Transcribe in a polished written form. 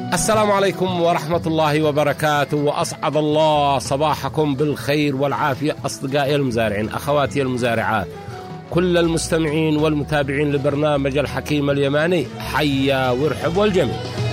السلام عليكم ورحمة الله وبركاته، وأسعد الله صباحكم بالخير والعافية أصدقائي المزارعين، أخواتي المزارعات، كل المستمعين والمتابعين لبرنامج الحكيم اليماني، حيا وارحب والجميع.